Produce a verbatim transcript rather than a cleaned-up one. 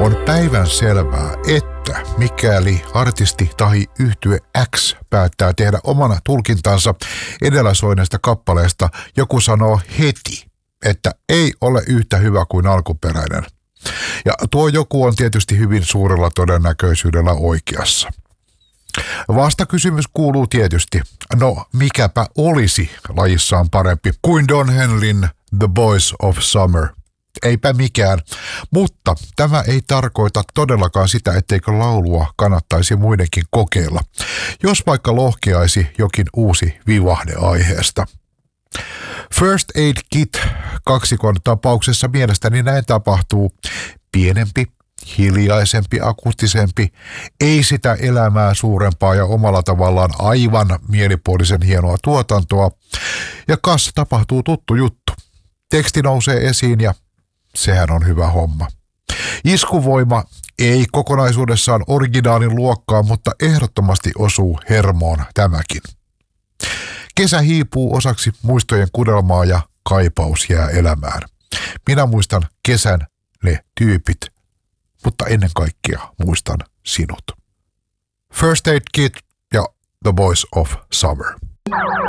On päivän selvää, että mikäli artisti tai yhtye X päättää tehdä omana tulkintansa edellä soineesta kappaleesta, joku sanoo heti, että ei ole yhtä hyvä kuin alkuperäinen. Ja tuo joku on tietysti hyvin suurella todennäköisyydellä oikeassa. Vastakysymys kuuluu tietysti, no mikäpä olisi lajissaan parempi kuin Don Henleyn The Boys of Summer. Eipä mikään, mutta tämä ei tarkoita todellakaan sitä, etteikö laulua kannattaisi muidenkin kokeilla, jos vaikka lohkeaisi jokin uusi vivahde aiheesta. First Aid Kit kaksikon tapauksessa mielestäni näin tapahtuu. Pienempi, hiljaisempi, akustisempi, ei sitä elämää suurempaa ja omalla tavallaan aivan mielipuolisen hienoa tuotantoa. Ja kas tapahtuu tuttu juttu. Teksti nousee esiin ja sehän on hyvä homma. Iskuvoima ei kokonaisuudessaan originaalin luokkaa, mutta ehdottomasti osuu hermoon tämäkin. Kesä hiipuu osaksi muistojen kudelmaa ja kaipaus jää elämään. Minä muistan kesän ne tyypit, mutta ennen kaikkea muistan sinut. First Aid Kit ja The Boys of Summer.